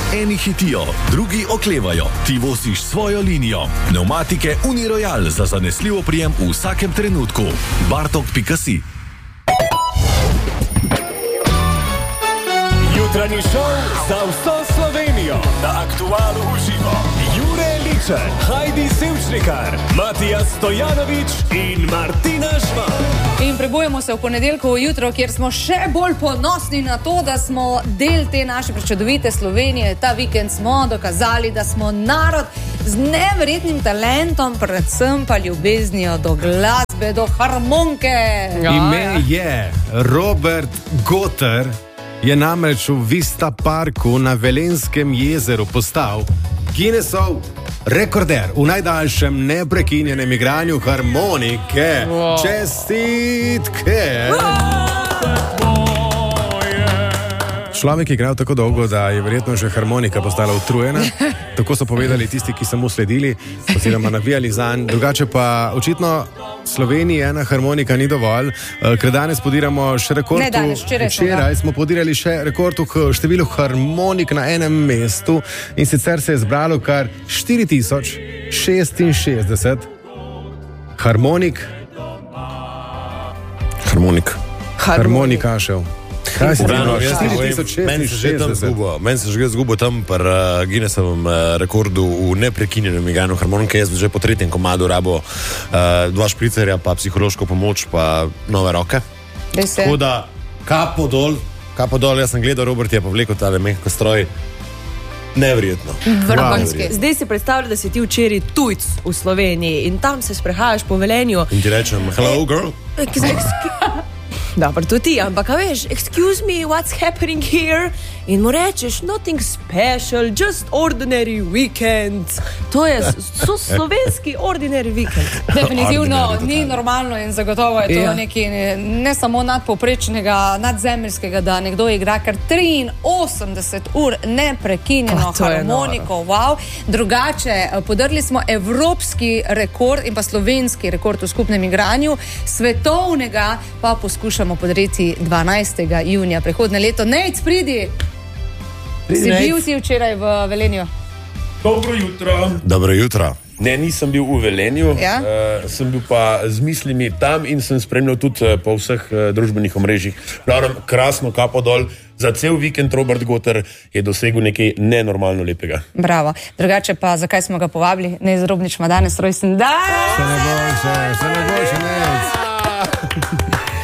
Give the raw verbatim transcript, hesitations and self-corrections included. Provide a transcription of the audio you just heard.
Eni hitijo, drugi oklevajo, ti voziš svojo linijo. Pneumatike Uniroyal za zanesljiv oprijem v vsakem trenutku. bartok pika si. Jutranji šov za vso Slovenijo na Aktualu uživo. Jure Ličer, Heidi Sevčnikar, Matija Stojanović in Martina Žvan. In prebujemo se v ponedeljkovo jutro, kjer smo še bolj ponosni na to, da smo del te naše prečudovite Slovenije. Ta vikend smo dokazali, da smo narod z neverjetnim talentom, predvsem pa ljubeznijo do glasbe, do harmonike. Ja, ime je Robert Goter. Je namreč v Vista Parku na Velenskem jezeru postal Guinnessov rekorder v najdaljšem neprekinjenem igranju harmonike. Wow. Čestitke! Človek je igral tako dolgo, da je verjetno že harmonika postala utrujena. Tako so povedali tisti, ki so mu sledili oziroma navijali zanj. Drugače pa očitno Sloveniji ena harmonika ni dovolj, ker danes podiramo še rekord. Ne danes, včeraj, včeraj smo podirali še rekord v številu harmonik na enem mestu in sicer se je zbralo kar štiri tisoč šestinšestdeset harmonik. Harmonik. Harmonikašev. Kaj si Ubrano, ti jaz ti povem, meni se že tam zgubo, meni se že zgubo tam pri uh, Guinnessovem uh, rekordu v neprekinjenem igranju harmonike. Jaz že po tretjem komadu rabo uh, dva špricerja, pa psihološko pomoč, pa nove roke. Tako da, kapo dol, kapo dol, jaz sem gledal, Robert je povlekel tale mehko stroj. Neverjetno. Vrhunski. Zdaj si predstavlja, da si ti včeraj tujc v Sloveniji in tam se sprehajaš po Velenju. In ti rečem, hello girl. Dobro, tudi ti, ampak a veš, excuse me, what's happening here? In mu rečeš, nothing special, just ordinary weekend. To je so slovenski ordinary weekend. Definitivno Ordinary, ni normalno in zagotovo je to Ja. nekaj ne, ne samo nadpovprečnega, nadzemeljskega, da nekdo igra kar triinosemdeset ur neprekinjeno Pa, to je harmoniko. Wow. Drugače, podrli smo evropski rekord in pa slovenski rekord v skupnem igranju, svetovnega pa poskušamo podreti dvanajstega junija prihodnje leto. Nejc, pridi! Si bil si včeraj v Velenju? Dobro jutro. Dobro jutro. Ne, nisem bil v Velenju, Ja? uh, sem bil pa z mislimi tam in sem spremljal tudi uh, po vseh uh, družbenih omrežjih. Pravim, krasno kapo dol, za cel vikend Robert Goter je dosegel nekaj nenormalno lepega. Bravo. Drugače pa, zakaj smo ga povabili? Nejc Drobnič ima danes rojsten dan! Se ne bo še, se ne bo še, Nejc.